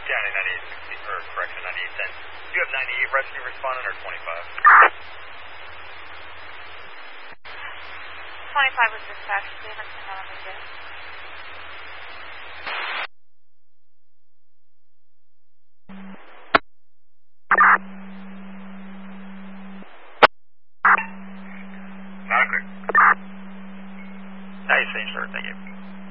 County 9860, or correction, 9810. Do you have 98 rescue responding or 25? 25 was dispatched. We haven't sent out a yet. Nice, sir. Thank you.